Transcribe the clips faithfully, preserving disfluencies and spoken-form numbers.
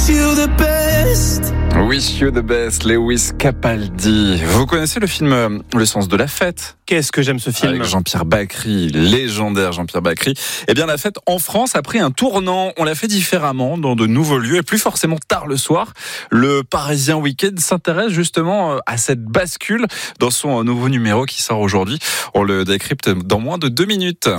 you the best. Wish you the best, Lewis Capaldi. Vous connaissez le film euh, Le sens de la fête? Qu'est-ce que j'aime ce film. Avec Jean-Pierre Bacri, légendaire Jean-Pierre Bacri. Eh bien, la fête en France a pris un tournant. On l'a fait différemment, dans de nouveaux lieux et plus forcément tard le soir. Le Parisien Week-end s'intéresse justement à cette bascule dans son nouveau numéro qui sort aujourd'hui. On le décrypte dans moins de deux minutes.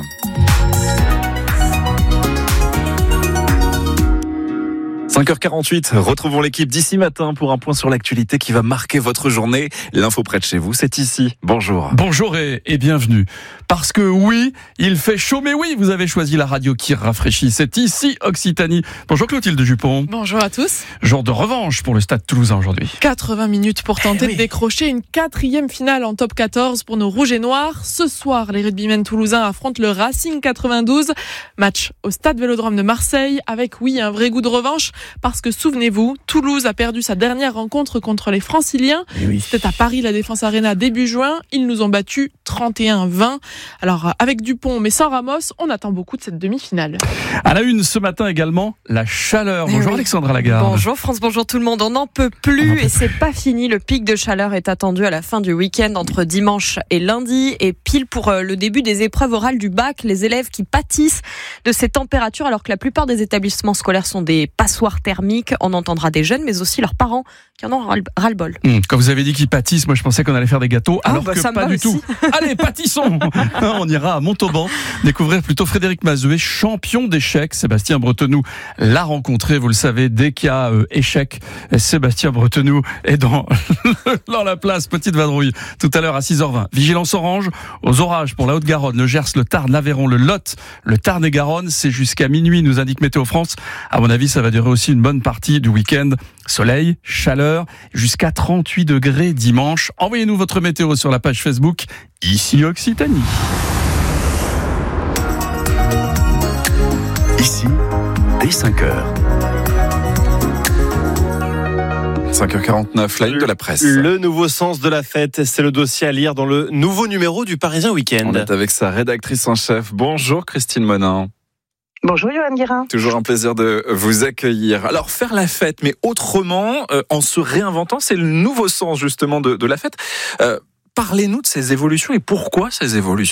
cinq heures quarante-huit, retrouvons l'équipe d'ici matin pour un point sur l'actualité qui va marquer votre journée. L'info près de chez vous, c'est ici. Bonjour. Bonjour et, et bienvenue. Parce que oui, il fait chaud, mais oui, vous avez choisi la radio qui rafraîchit. C'est ici Occitanie. Bonjour Clotilde Dupont. Bonjour à tous. Jour de revanche pour le Stade Toulousain aujourd'hui. quatre-vingts minutes pour tenter eh oui. de décrocher une quatrième finale en top quatorze pour nos Rouges et Noirs. Ce soir, les rugbymen toulousains affrontent le Racing quatre-vingt-douze. Match au Stade Vélodrome de Marseille avec, oui, un vrai goût de revanche. Parce que, souvenez-vous, Toulouse a perdu sa dernière rencontre contre les Franciliens. Oui. C'était à Paris, la Défense Arena, début juin. Ils nous ont battus trente et un vingt. Alors, avec Dupont, mais sans Ramos, on attend beaucoup de cette demi-finale. À la une, ce matin également, la chaleur. Bonjour oui. Alexandra Lagarde. Bonjour France, bonjour tout le monde. On n'en peut plus et c'est pas fini. Le pic de chaleur est attendu à la fin du week-end entre dimanche et lundi. Et pile pour le début des épreuves orales du bac, les élèves qui pâtissent de ces températures alors que la plupart des établissements scolaires sont des passoires thermiques. On entendra des jeunes, mais aussi leurs parents qui en ont ras-le-bol. Mmh, quand vous avez dit qu'ils pâtissent, moi je pensais qu'on allait faire des gâteaux, alors oh, bah, que pas du aussi. tout. Allez, pâtissons. On ira à Montauban découvrir plutôt Frédéric Mazoué, champion d'échecs. Sébastien Bretenoux l'a rencontré, vous le savez, dès qu'il y a euh, échec, Sébastien Bretenoux est dans, dans la place. Petite vadrouille tout à l'heure à six heures vingt. Vigilance orange aux orages pour la Haute-Garonne, le Gers, le Tarn, l'Aveyron, le Lot, le Tarn-et-Garonne. C'est jusqu'à minuit, nous indique Météo France. À mon avis, ça va durer aussi une bonne partie du week-end. Soleil, chaleur, jusqu'à trente-huit degrés dimanche. Envoyez-nous votre météo sur la page Facebook, ici Occitanie. Ici, dès cinq heures. cinq heures quarante-neuf, la une de la presse. Le nouveau sens de la fête, c'est le dossier à lire dans le nouveau numéro du Parisien Week-end. On est avec sa rédactrice en chef. Bonjour Christine Monin. Bonjour Johan Guérin. Toujours un plaisir de vous accueillir. Alors faire la fête, mais autrement, euh, en se réinventant, c'est le nouveau sens justement de, de la fête. Euh, parlez-nous de ces évolutions et pourquoi ces évolutions ?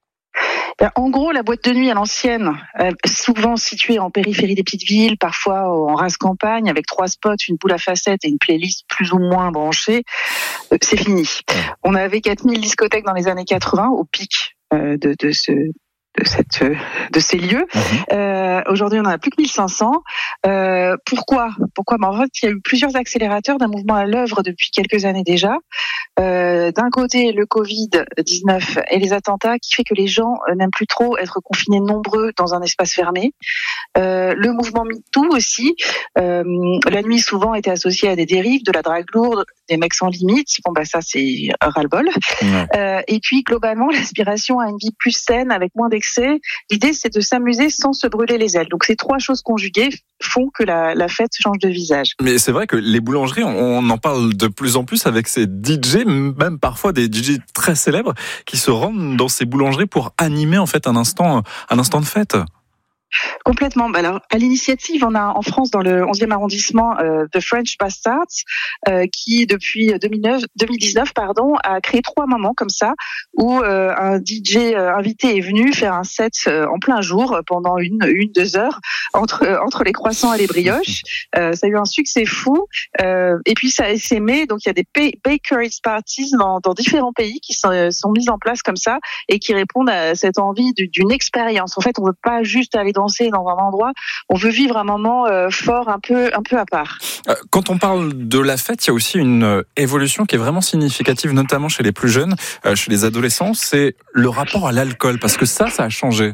En gros, la boîte de nuit à l'ancienne, euh, souvent située en périphérie des petites villes, parfois en race campagne, avec trois spots, une boule à facettes et une playlist plus ou moins branchée, euh, c'est fini. On avait quatre mille discothèques dans les années quatre-vingts, au pic euh, de, de ce... de cette de ces lieux. Mmh. Euh, aujourd'hui, on en a plus que mille cinq cents. Euh, pourquoi Pourquoi ben, en fait, il y a eu plusieurs accélérateurs d'un mouvement à l'œuvre depuis quelques années déjà. Euh, d'un côté, le covid dix-neuf et les attentats qui fait que les gens n'aiment plus trop être confinés nombreux dans un espace fermé. Euh, le mouvement MeToo aussi. Euh, la nuit souvent était associée à des dérives, de la drague lourde, des mecs sans limite. Bon bah ça c'est un ras-le-bol. Mmh. Euh, et puis globalement, l'aspiration à une vie plus saine avec moins d'excès. L'idée c'est de s'amuser sans se brûler les ailes. Donc ces trois choses conjuguées font que la, la fête change de visage. Mais c'est vrai que les boulangeries, on en parle de plus en plus avec ces D J, même parfois des D J très célèbres qui se rendent dans ces boulangeries pour animer en fait un instant, un instant de fête. Complètement. Alors, à l'initiative, on a en France, dans le onzième arrondissement, euh, The French Bastards, euh, qui depuis deux mille neuf, deux mille dix-neuf, pardon, a créé trois moments comme ça, où euh, un D J euh, invité est venu faire un set euh, en plein jour pendant une, une, deux heures entre euh, entre les croissants et les brioches. Euh, ça a eu un succès fou. Euh, et puis ça a essaimé. Donc il y a des bakeries parties dans, dans différents pays qui sont, sont mises en place comme ça et qui répondent à cette envie d'une expérience. En fait, on veut pas juste aller danser dans un endroit, on veut vivre un moment euh, fort, un peu, un peu à part. Quand on parle de la fête, il y a aussi une évolution qui est vraiment significative, notamment chez les plus jeunes, chez les adolescents, c'est le rapport à l'alcool, parce que ça, ça a changé.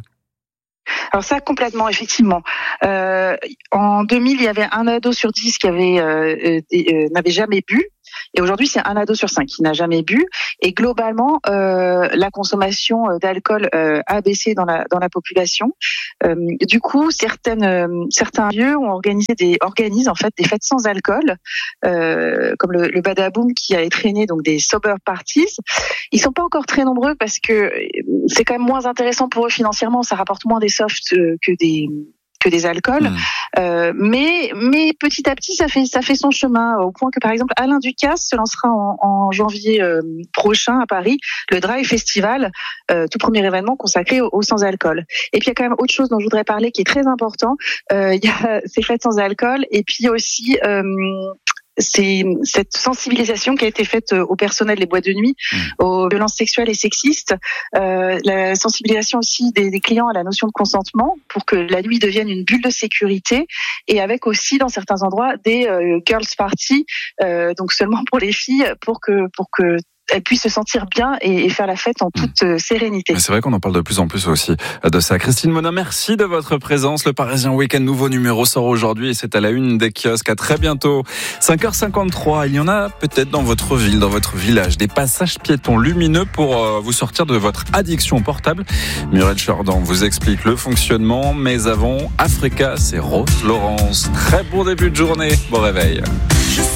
Alors ça, complètement, effectivement. Euh, en deux mille, il y avait un ado sur dix qui avait euh, euh, n'avait jamais bu. Et aujourd'hui, c'est un ado sur cinq qui n'a jamais bu. Et globalement, euh, la consommation d'alcool euh, a baissé dans la dans la population. Euh, du coup, certaines euh, certains lieux ont organisé des organisent en fait des fêtes sans alcool, euh, comme le, le Badaboom qui a entraîné donc des sober parties. Ils sont pas encore très nombreux parce que c'est quand même moins intéressant pour eux financièrement. Ça rapporte moins des softs que des que des alcools. Mmh. Euh, mais mais petit à petit, ça fait ça fait son chemin au point que par exemple Alain Ducasse se lancera en, en janvier euh, prochain à Paris le Dry Festival, euh, tout premier événement consacré au, au sans alcool. Et puis il y a quand même autre chose dont je voudrais parler qui est très important. Euh, il y a ces fêtes sans alcool et puis aussi euh, c'est cette sensibilisation qui a été faite au personnel des boîtes de nuit, mmh. aux violences sexuelles et sexistes, euh, la sensibilisation aussi des, des clients à la notion de consentement pour que la nuit devienne une bulle de sécurité, et avec aussi dans certains endroits des euh, girls party, euh, donc seulement pour les filles, pour que pour que elles puissent se sentir bien et, et faire la fête en toute mmh. sérénité. C'est vrai qu'on en parle de plus en plus aussi de ça. Christine Monin, merci de votre présence. Le Parisien Week-end, nouveau numéro sort aujourd'hui et c'est à la une des kiosques. À très bientôt. cinq heures cinquante-trois, il y en a peut-être dans votre ville, dans votre village, des passages piétons lumineux pour euh, vous sortir de votre addiction portable. Muriel Jordan vous explique le fonctionnement, mais avant, Africa, c'est Rose Laurence. Très bon début de journée, bon réveil.